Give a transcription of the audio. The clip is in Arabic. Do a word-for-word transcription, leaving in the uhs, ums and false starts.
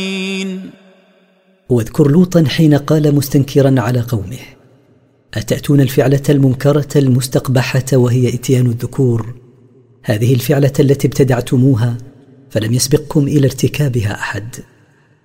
واذكر لوطا حين قال مستنكرا على قومه: أتأتون الفعلة المنكرة المستقبحة وهي إتيان الذكور، هذه الفعلة التي ابتدعتموها فلم يسبقكم إلى ارتكابها أحد.